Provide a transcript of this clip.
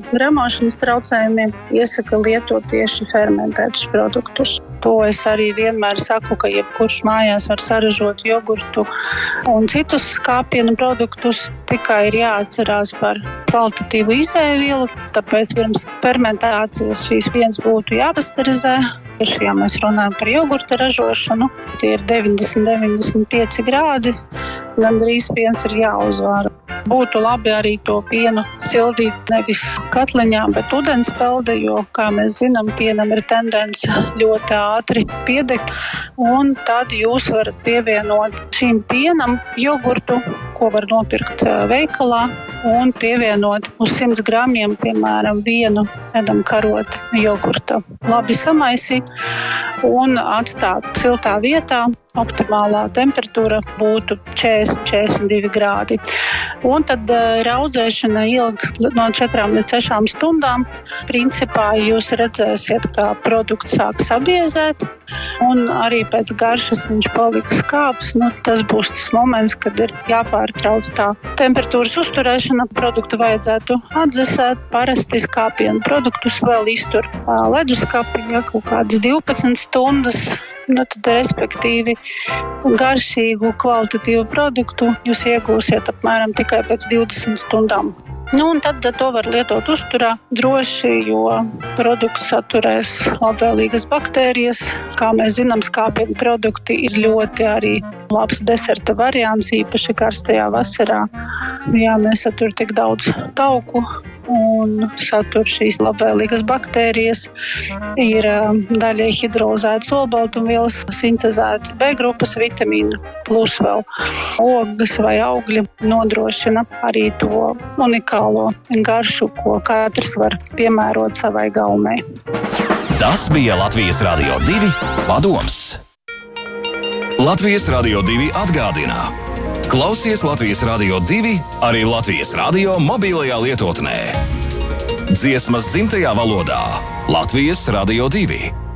ramošanas traucējumiem iesaka lietot tieši fermentētus produktus. To es arī vienmēr saku, ka jebkurš mājās var saražot jogurtu un citus skāpienu produktus, tikai ir jāatcerās par kvalitatīvu izēvielu, tāpēc pirms fermentācijas šīs pienas būtu jāpasterizē. Ja mēs runājam par jogurta ražošanu, tie ir 90-95 grādi, gandrīz piens ir jāuzvāra. Būtu labi arī to pienu sildīt nevis katliņā, bet ūdenspeldē, jo, kā mēs zinām, pienam ir tendence ļoti ātri piedegt, un tad jūs varat pievienot šīm pienam jogurtu, ko var nopirkt veikalā, un pievienot uz 100 gramiem, piemēram, vienu ēdam karotu jogurta. Labi samaisīt un atstāt siltā vietā. Optimālā temperatūra būtu 40-42 grādi. Un tad raudzēšana ilgs no 4 līdz 6 stundām. Principā jūs redzēsiet, kā produkts sāk sabiezēt, un arī pēc garšas viņš paliks skāps. Tas būs tas moments, kad ir jāpārtrauc tā temperatūras uzturēšana. Produktu vajadzētu atdzesēt. Parasti skāpienu produktus vēl iztur leduskapī, kaut kādas 12 stundas. Tad, respektīvi, garšīgu, kvalitatīvu produktu jūs iegūsiet apmēram tikai pēc 20 stundām. Un tad to var lietot uzturā droši, jo produkts saturēs labvēlīgas baktērijas. Kā mēs zinām, skāpienu produkti ir ļoti arī labs deserta variants, īpaši karstajā vasarā. Nesatur tik daudz tauku un satur šīs labvēlīgas baktērijas. Ir daļai hidrolizētas olbaltumvielas, sintezēti B grupas vitamīni, plus vēl ogas vai augļi nodrošina arī to unikālo garšu, ko katrs var piemērot savai gaumei. Tas bija Latvijas Radio 2 padoms. Latvijas Radio 2 atgādina. Klausies Latvijas Radio 2 arī Latvijas radio mobilajā lietotnē. Dziesmas dzimtajā valodā Latvijas Radio 2.